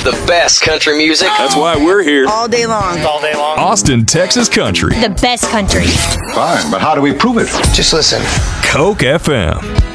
The best country music. That's why we're here. All day long. All day long. Austin, Texas country. The best country. Fine, but how do we prove it? Just listen. Coke FM.